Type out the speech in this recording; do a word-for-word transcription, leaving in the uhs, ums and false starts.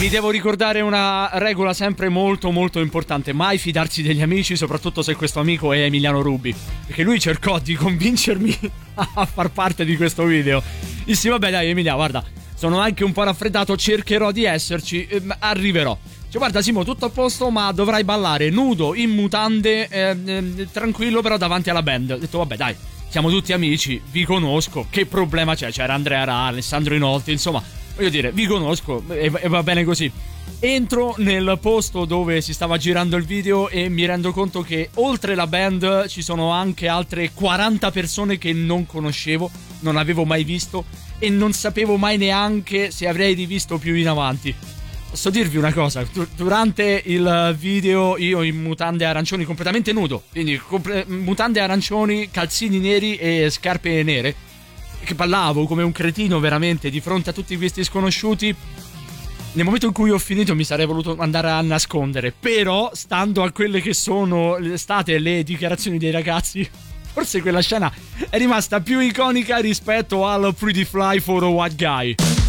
Vi devo ricordare una regola sempre molto molto importante: mai fidarsi degli amici, soprattutto se questo amico è Emiliano Rubi, perché lui cercò di convincermi a far parte di questo video. Dissi vabbè dai Emilia, guarda, sono anche un po' raffreddato, cercherò di esserci, eh, arriverò. Cioè guarda Simo, tutto a posto, ma dovrai ballare nudo, in mutande, eh, eh, tranquillo però davanti alla band. Ho detto vabbè dai, siamo tutti amici, vi conosco, che problema c'è? C'era Andrea Ra, Alessandro Inolti, insomma, voglio dire, vi conosco e, e va bene così. Entro nel posto dove si stava girando il video e mi rendo conto che oltre la band ci sono anche altre quaranta persone che non conoscevo, non avevo mai visto e non sapevo mai neanche se avrei rivisto più in avanti. Posso dirvi una cosa, durante il video io in mutande arancioni, completamente nudo, quindi comple- mutande arancioni, calzini neri e scarpe nere, che ballavo come un cretino veramente di fronte a tutti questi sconosciuti. Nel momento in cui ho finito mi sarei voluto andare a nascondere, però stando a quelle che sono state le dichiarazioni dei ragazzi, forse quella scena è rimasta più iconica rispetto al Pretty Fly for a White Guy.